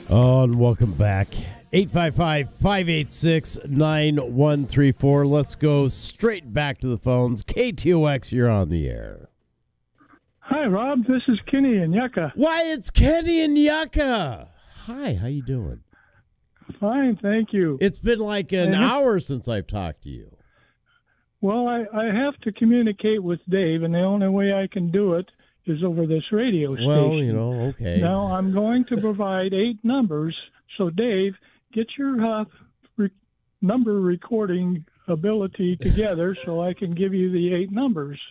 Oh, and welcome back. 855-586-9134. Let's go straight back to the phones. KTOX, you're on the air. Hi, Rob. This is Kenny in Yucca. Why, it's Kenny in Yucca. Hi, how you doing? Fine, thank you. It's been like an hour since I've talked to you. Well, I have to communicate with Dave, and the only way I can do it is over this radio station. Well, okay. Now, I'm going to provide 8 numbers. So, Dave, get your number recording ability together so I can give you the 8 numbers.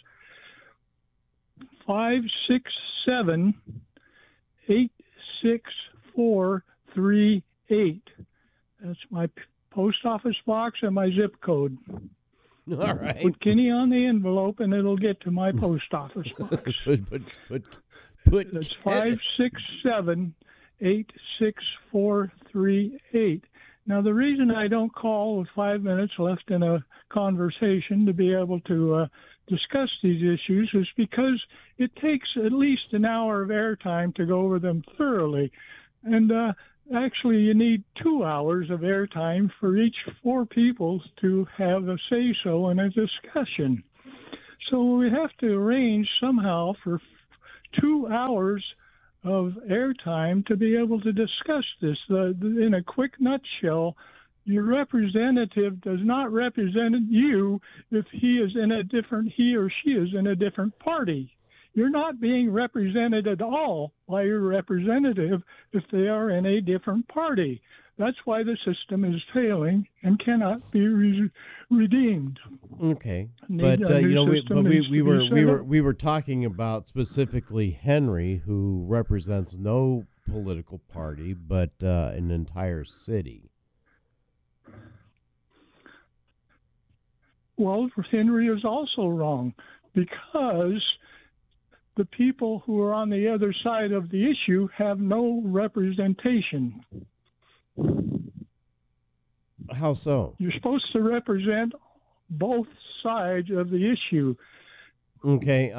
567-86438. That's my post office box and my zip code. All right. Put Kenny on the envelope, and it'll get to my post office box. put That's 567-86438. Now, the reason I don't call with 5 minutes left in a conversation to be able to discuss these issues is because it takes at least an hour of airtime to go over them thoroughly. And actually, you need 2 hours of airtime for each 4 people to have a say-so in a discussion. So we have to arrange somehow for 2 hours of airtime to be able to discuss this. In a quick nutshell, your representative does not represent you if he or she is in a different party. You're not being represented at all by your representative if they are in a different party. That's why the system is failing and cannot be redeemed. Okay, but we were talking about specifically Henry, who represents no political party but an entire city. Well, Henry is also wrong because the people who are on the other side of the issue have no representation. How so? You're supposed to represent both sides of the issue. Okay,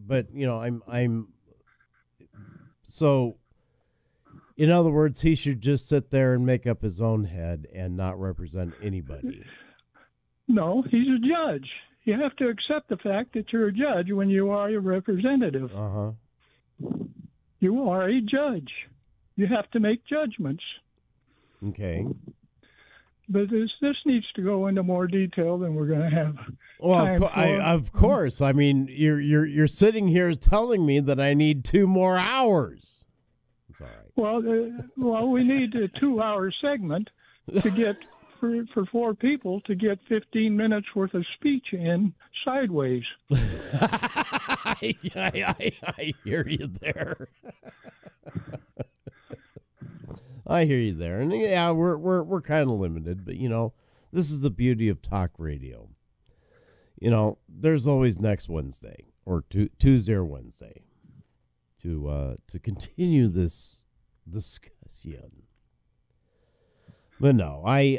so in other words, he should just sit there and make up his own head and not represent anybody. No, he's a judge. You have to accept the fact that you're a judge when you are a representative. Uh-huh. You are a judge. You have to make judgments. Okay. But this needs to go into more detail than we're going to have. Well, of course. I mean, you're sitting here telling me that I need 2 more hours. It's all right. Well, we need a 2-hour segment to get for 4 people to get 15 minutes worth of speech in sideways. I hear you there. I hear you there, and yeah, we're kind of limited, but this is the beauty of talk radio. There's always next Wednesday or Tuesday or Wednesday to continue this discussion. But no,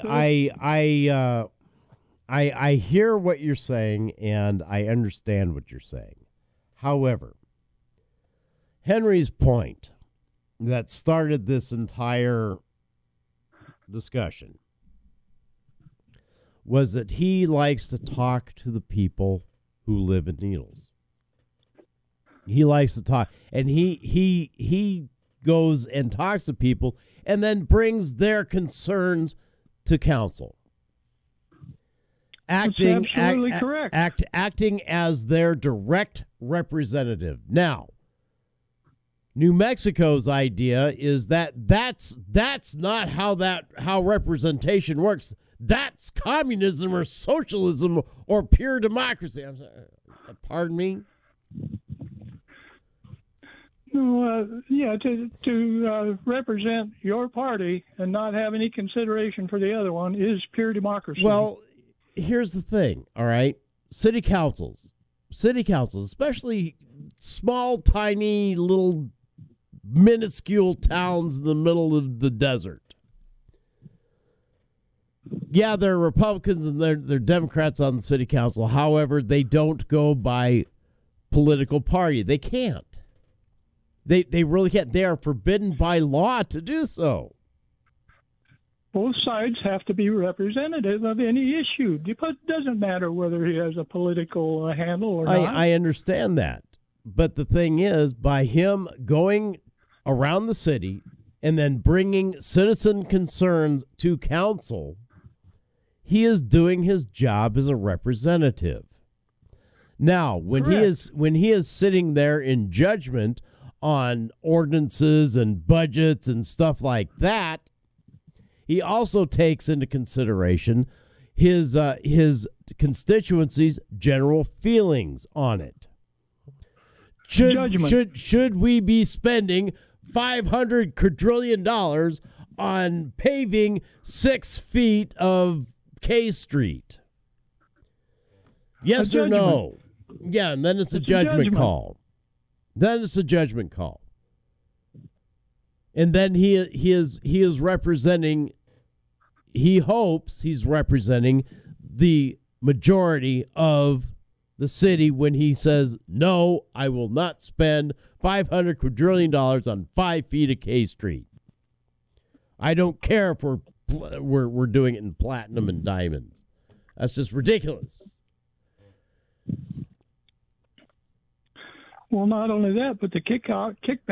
I hear what you're saying, and I understand what you're saying. However, Henry's point that started this entire discussion was that he likes to talk to the people who live in Needles. He likes to talk, and he goes and talks to people and then brings their concerns to council. That's absolutely correct. Acting as their direct representative. Now, New Mexico's idea is that's not how representation works. That's communism or socialism or pure democracy. I'm sorry, pardon me? No, to represent your party and not have any consideration for the other one is pure democracy. Well, here's the thing, all right? City councils, especially small, tiny, little, minuscule towns in the middle of the desert. Yeah, there are Republicans and there are Democrats on the city council. However, they don't go by political party. They can't. They really can't. They are forbidden by law to do so. both sides have to be representative of any issue. It doesn't matter whether he has a political handle or not. I understand that. But the thing is, by him going around the city and then bringing citizen concerns to council, he is doing his job as a representative. Now, when he is sitting there in judgment on ordinances and budgets and stuff like that, he also takes into consideration his constituency's general feelings on it. Should we be spending $500 quadrillion on paving 6 feet of K Street? Yes or no? Yeah, and then it's a judgment call. Then it's a judgment call. And then he is representing, he hopes he's representing the majority of the city when he says, no, I will not spend $500 quadrillion on 5 feet of K Street. I don't care if we're doing it in platinum and diamonds. That's just ridiculous. Well, not only that, but the kickback